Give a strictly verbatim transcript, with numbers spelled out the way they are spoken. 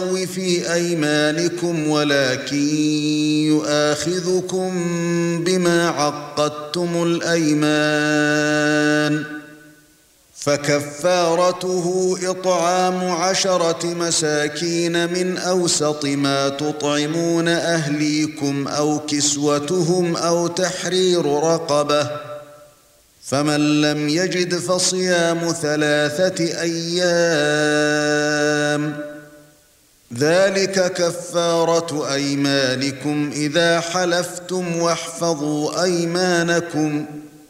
في أيمانكم ولكن يؤاخذكم بما عقدتم الأيمان فكفارته إطعام عشرة مساكين من أوسط ما تطعمون أهليكم أو كسوتهم أو تحرير رقبة فمن لم يجد فصيام ثلاثة أيام ذلك كفارة أيمانكم إذا حلفتم واحفظوا أيمانكم